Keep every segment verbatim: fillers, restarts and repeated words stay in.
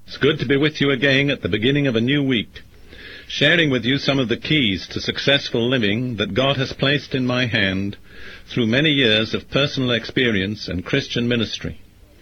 It's good to be with you again at the beginning of a new week, sharing with you some of the keys to successful living that God has placed in my hand through many years of personal experience and Christian ministry.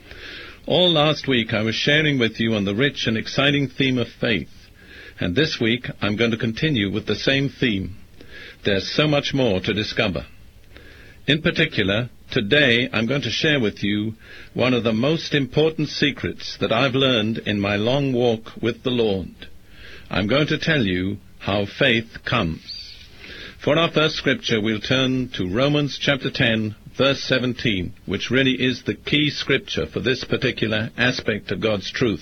All last week I was sharing with you on the rich and exciting theme of faith, and this week I'm going to continue with the same theme. There's so much more to discover. In particular, today I'm going to share with you one of the most important secrets that I've learned in my long walk with the Lord. I'm going to tell you how faith comes. For our first scripture, we'll turn to Romans chapter ten, verse seventeen, which really is the key scripture for this particular aspect of God's truth.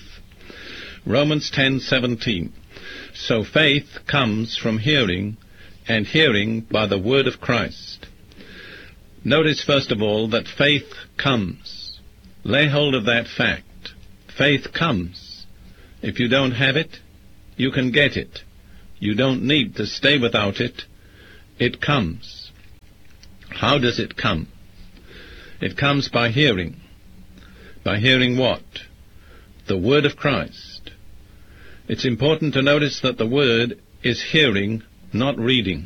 Romans ten seventeen. So faith comes from hearing, and hearing by the word of Christ. Notice, first of all, that faith comes. Lay hold of that fact. Faith comes. If you don't have it, you can get it. You don't need to stay without it. It comes. How does it come? It comes by hearing. By hearing what? The word of Christ. It's important to notice that the word is hearing, not reading.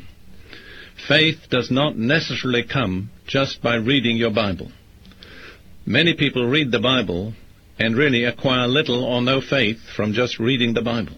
Faith does not necessarily come just by reading your Bible. Many people read the Bible and really acquire little or no faith from just reading the Bible.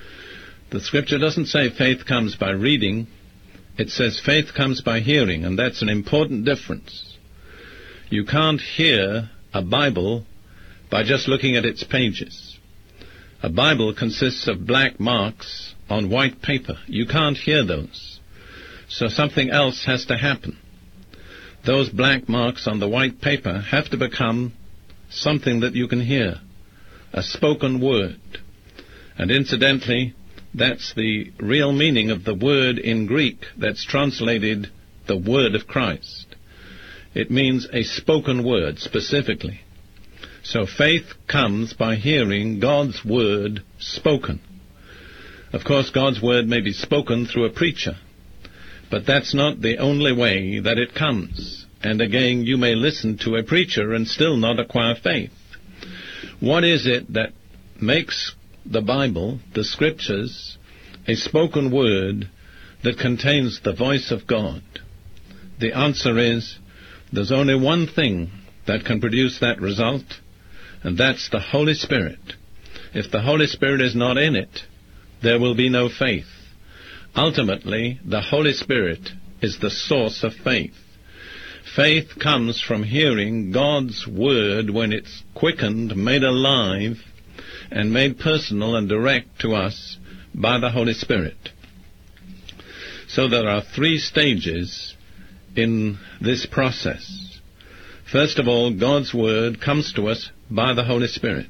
The scripture doesn't say faith comes by reading. It says faith comes by hearing, and that's an important difference. You can't hear a Bible by just looking at its pages. A Bible consists of black marks on white paper. You can't hear those. So something else has to happen. Those black marks on the white paper have to become something that you can hear, a spoken word. And incidentally, that's the real meaning of the word in Greek that's translated the word of Christ. It means a spoken word specifically. So faith comes by hearing God's word spoken. Of course, God's word may be spoken through a preacher, but that's not the only way that it comes. And again, you may listen to a preacher and still not acquire faith. What is it that makes the Bible, the Scriptures, a spoken word that contains the voice of God? The answer is, there's only one thing that can produce that result, and that's the Holy Spirit. If the Holy Spirit is not in it, there will be no faith. Ultimately, the Holy Spirit is the source of faith. Faith comes from hearing God's word when it's quickened, made alive, and made personal and direct to us by the Holy Spirit. So there are three stages in this process. First of all, God's word comes to us by the Holy Spirit.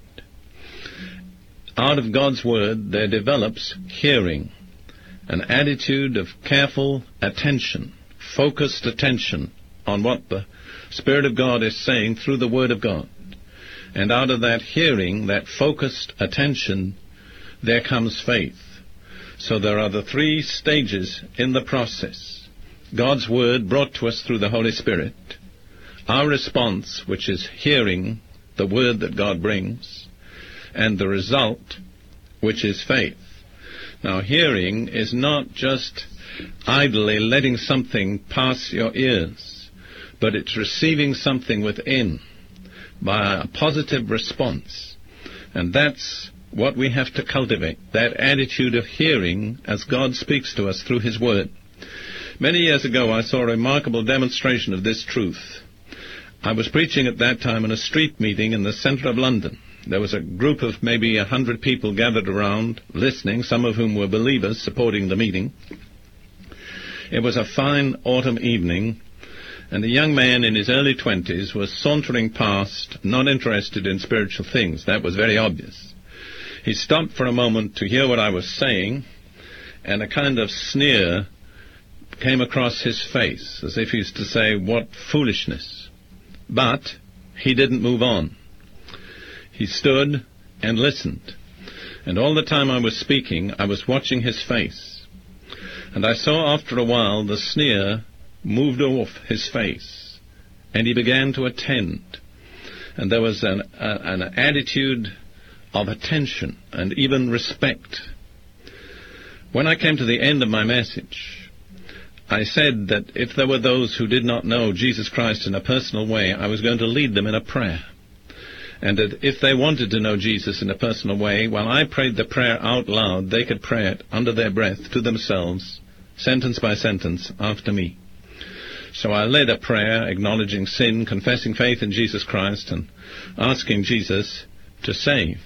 Out of God's word there develops hearing, an attitude of careful attention, focused attention on what the Spirit of God is saying through the Word of God. And out of that hearing, that focused attention, there comes faith. So there are the three stages in the process. God's Word brought to us through the Holy Spirit. Our response, which is hearing the Word that God brings. And the result, which is faith. Now, hearing is not just idly letting something pass your ears, but it's receiving something within by a positive response. And that's what we have to cultivate, that attitude of hearing as God speaks to us through His Word. Many years ago, I saw a remarkable demonstration of this truth. I was preaching at that time in a street meeting in the centre of London. There was a group of maybe a hundred people gathered around, listening, some of whom were believers supporting the meeting. It was a fine autumn evening, and a young man in his early twenties was sauntering past, not interested in spiritual things. That was very obvious. He stopped for a moment to hear what I was saying, and a kind of sneer came across his face, as if he was to say, "What foolishness." But he didn't move on. He stood and listened. And all the time I was speaking, I was watching his face. And I saw after a while the sneer moved off his face, and he began to attend. And there was an, a, an attitude of attention and even respect. When I came to the end of my message, I said that if there were those who did not know Jesus Christ in a personal way, I was going to lead them in a prayer. And that if they wanted to know Jesus in a personal way, while I prayed the prayer out loud, they could pray it under their breath to themselves, sentence by sentence, after me. So I led a prayer acknowledging sin, confessing faith in Jesus Christ, and asking Jesus to save.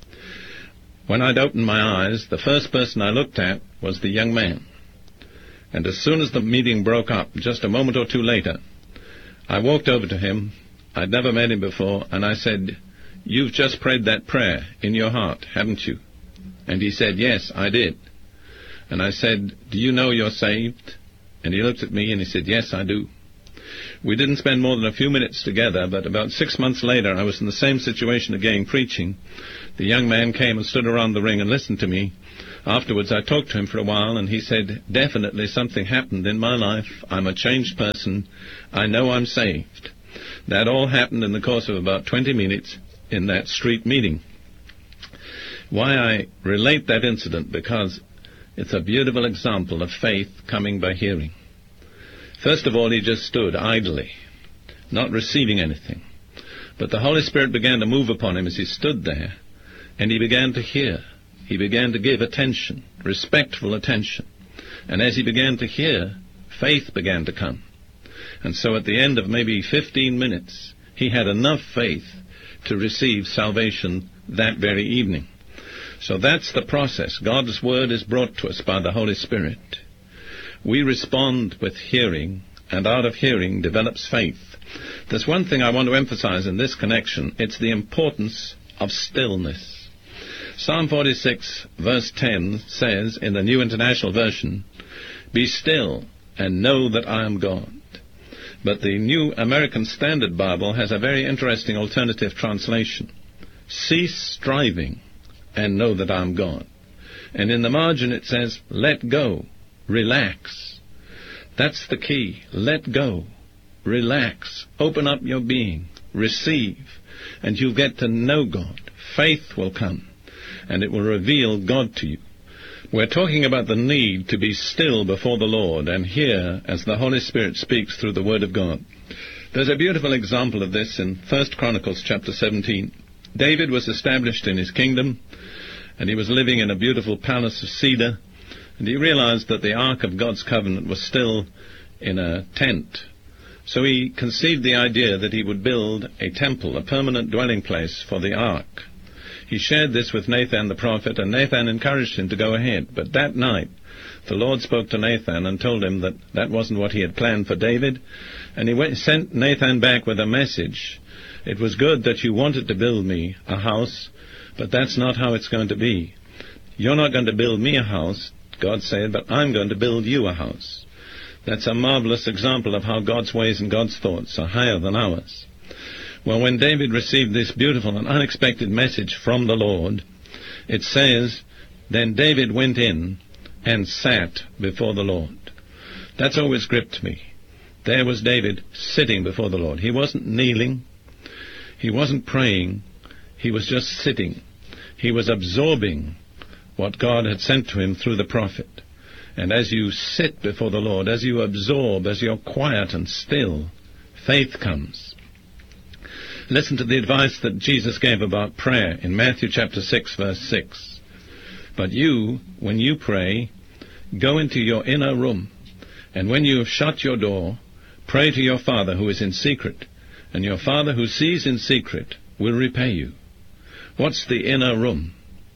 When I'd opened my eyes, the first person I looked at was the young man. And as soon as the meeting broke up, just a moment or two later, I walked over to him. I'd never met him before, and I said, "You've just prayed that prayer in your heart, haven't you?" And he said, "Yes, I did." And I said, "Do you know you're saved?" And he looked at me and he said, "Yes, I do." We didn't spend more than a few minutes together, but about six months later I was in the same situation again, preaching. The young man came and stood around the ring and listened to me. Afterwards I talked to him for a while, and he said, "Definitely something happened in my life. I'm a changed person. I know I'm saved." That all happened in the course of about twenty minutes in that street meeting. Why I relate that incident? Because it's a beautiful example of faith coming by hearing. First of all, he just stood idly, not receiving anything. But the Holy Spirit began to move upon him as he stood there, and he began to hear. He began to give attention, respectful attention. And as he began to hear, faith began to come. And so at the end of maybe fifteen minutes, he had enough faith to receive salvation that very evening. So that's the process. God's Word is brought to us by the Holy Spirit. We respond with hearing, and out of hearing develops faith. There's one thing I want to emphasize in this connection. It's the importance of stillness. Psalm forty-six, verse ten says in the New International Version, "Be still and know that I am God." But the New American Standard Bible has a very interesting alternative translation. "Cease striving and know that I am God." And in the margin it says, "Let go, relax." That's the key. Let go, relax, open up your being, receive, and you'll get to know God. Faith will come, and it will reveal God to you. We're talking about the need to be still before the Lord and hear as the Holy Spirit speaks through the Word of God. There's a beautiful example of this in First Chronicles chapter seventeen. David was established in his kingdom, and he was living in a beautiful palace of cedar, and he realized that the Ark of God's covenant was still in a tent. So he conceived the idea that he would build a temple, a permanent dwelling place for the Ark. He shared this with Nathan the prophet, and Nathan encouraged him to go ahead. But that night, the Lord spoke to Nathan and told him that that wasn't what he had planned for David, and he went, sent Nathan back with a message. "It was good that you wanted to build me a house, but that's not how it's going to be. You're not going to build me a house," God said, "but I'm going to build you a house." That's a marvelous example of how God's ways and God's thoughts are higher than ours. Well, when David received this beautiful and unexpected message from the Lord, it says, "Then David went in and sat before the Lord." That's always gripped me. There was David sitting before the Lord. He wasn't kneeling. He wasn't praying. He was just sitting. He was absorbing what God had sent to him through the prophet. And as you sit before the Lord, as you absorb, as you're quiet and still, faith comes. Listen to the advice that Jesus gave about prayer in Matthew chapter six, verse six. "But you, when you pray, go into your inner room, and when you have shut your door, pray to your Father who is in secret, and your Father who sees in secret will repay you." What's the inner room?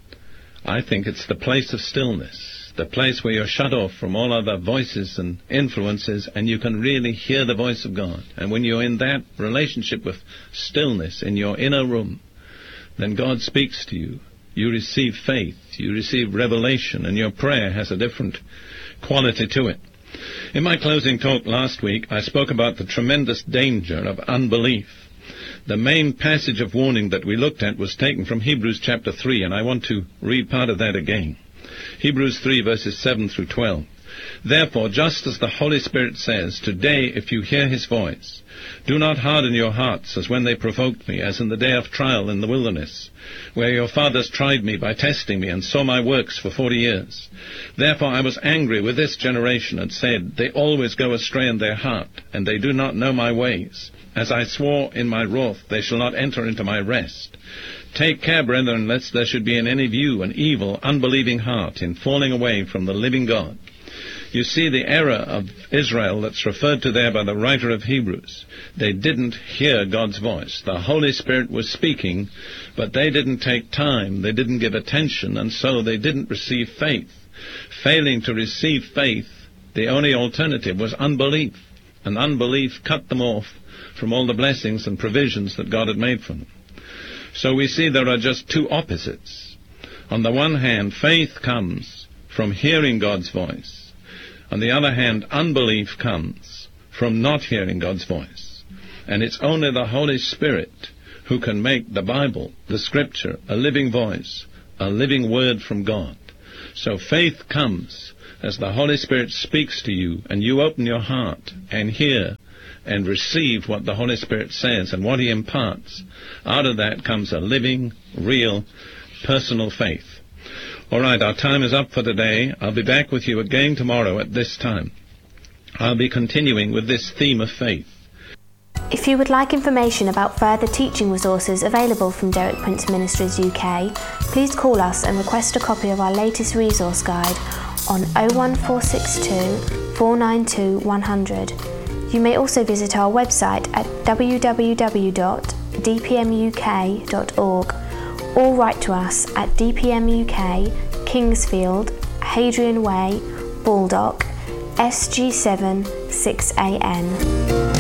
I think it's the place of stillness, the place where you're shut off from all other voices and influences, and you can really hear the voice of God. And when you're in that relationship with stillness in your inner room, then God speaks to you. You receive faith, you receive revelation, and your prayer has a different quality to it. In my closing talk last week, I spoke about the tremendous danger of unbelief. The main passage of warning that we looked at was taken from Hebrews chapter three, and I want to read part of that again. Hebrews three, verses seven through twelve. Therefore, just as the Holy Spirit says, today, if you hear his voice, do not harden your hearts as when they provoked me, as in the day of trial in the wilderness, where your fathers tried me by testing me and saw my works for forty years. Therefore I was angry with this generation and said, they always go astray in their heart, and they do not know my ways. As I swore in my wrath, they shall not enter into my rest. Take care, brethren, lest there should be in any of you an evil, unbelieving heart in falling away from the living God. You see the error of Israel that's referred to there by the writer of Hebrews. They didn't hear God's voice. The Holy Spirit was speaking, but they didn't take time. They didn't give attention, and so they didn't receive faith. Failing to receive faith, the only alternative was unbelief, and unbelief cut them off from all the blessings and provisions that God had made for them. So we see there are just two opposites. On the one hand, faith comes from hearing God's voice. On the other hand, unbelief comes from not hearing God's voice. And it's only the Holy Spirit who can make the Bible, the Scripture, a living voice, a living word from God. So faith comes as the Holy Spirit speaks to you, and you open your heart and hear and receive what the Holy Spirit says and what he imparts. Out of that comes a living, real, personal faith. All right, our time is up for today. I'll be back with you again tomorrow at this time. I'll be continuing with this theme of faith. If you would like information about further teaching resources available from Derek Prince Ministries U K, please call us and request a copy of our latest resource guide on oh one four six two, four nine two, one hundred. You may also visit our website at w w w dot d p m u k dot org or write to us at D P M U K, Kingsfield, Hadrian Way, Baldock, S G seven six A N.